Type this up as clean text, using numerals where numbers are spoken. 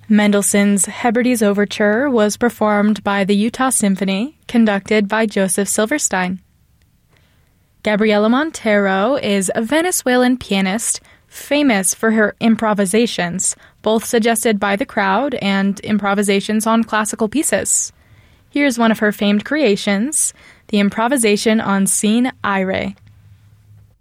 Mendelssohn's Hebrides Overture was performed by the Utah Symphony, conducted by Joseph Silverstein. Gabriela Montero is a Venezuelan pianist famous for her improvisations, both suggested by the crowd and improvisations on classical pieces. Here's one of her famed creations, the improvisation on Sin Aire,